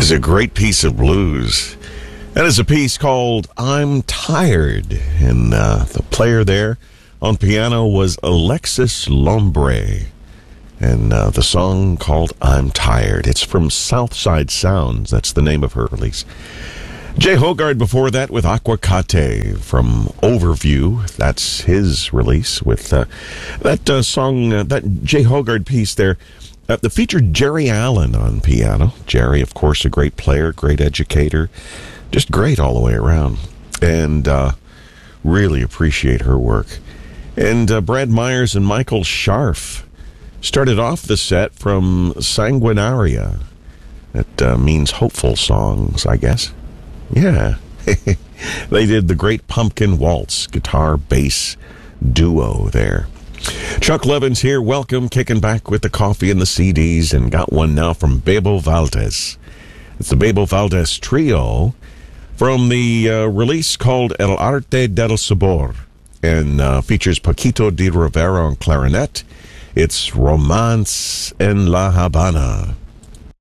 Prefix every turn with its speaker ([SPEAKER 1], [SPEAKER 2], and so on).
[SPEAKER 1] is a great piece of blues. That is a piece called I'm Tired. And the player there on piano was Alexis Lombre. And the song called I'm Tired. It's from Southside Sounds. That's the name of her release. Jay Hogarth before that with Aquacate from Overview. That's his release with that song, that Jay Hogarth piece there. That featured Jerry Allen on piano. Jerry, of course, a great player, great educator. Just great all the way around. And really appreciate her work. And Brad Myers and Michael Scharf started off the set from Sanguinaria. That means hopeful songs, I guess. Yeah. They did the Great Pumpkin Waltz guitar-bass duo there. Chuck Levins here. Welcome. Kicking back with the coffee and the CDs, and got one now from Bebo Valdez. It's the Bebo Valdez Trio from the release called El Arte del Sabor, and features Paquito de Rivera on clarinet. It's Romance en La Habana.